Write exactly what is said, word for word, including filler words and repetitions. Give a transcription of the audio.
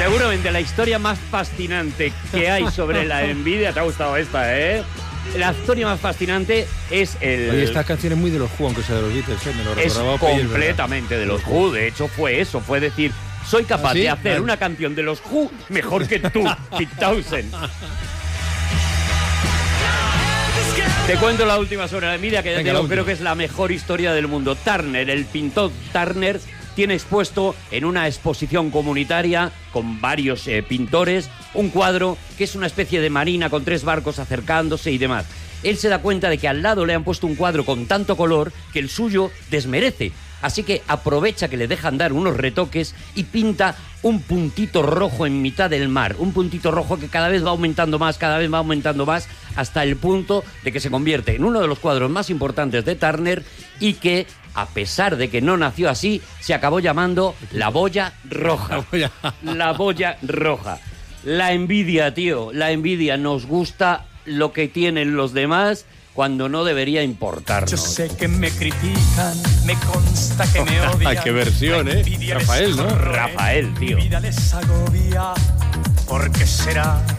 Seguramente la historia más fascinante que hay sobre la envidia, te ha gustado esta, ¿eh? La historia más fascinante es el... Oye, esta canción es muy de los Who, aunque sea de los Beatles, ¿eh? Me lo es recordaba completamente de los Who. De hecho, fue eso. Fue decir, soy capaz ¿Ah, sí? de hacer Vale. una canción de los Who mejor que tú, Pete Townshend. Te cuento la última sobre la envidia, que ya Venga, te la digo, creo última. que es la mejor historia del mundo. Turner, el pintor Turner, tiene expuesto en una exposición comunitaria con varios eh, pintores un cuadro que es una especie de marina con tres barcos acercándose y demás. Él se da cuenta de que al lado le han puesto un cuadro con tanto color que el suyo desmerece. Así que aprovecha que le dejan dar unos retoques y pinta un puntito rojo en mitad del mar. Un puntito rojo que cada vez va aumentando más, cada vez va aumentando más, hasta el punto de que se convierte en uno de los cuadros más importantes de Turner y que, a pesar de que no nació así, se acabó llamando La Boya Roja. La Boya Roja. La envidia, tío, la envidia. Nos gusta lo que tienen los demás cuando no debería importarnos. Yo sé que me critican, me consta que me odian. Qué versión, La ¿eh? envidia les Rafael, ¿no? corroe, Rafael, tío. Mi vida les agobia. ¿Por qué será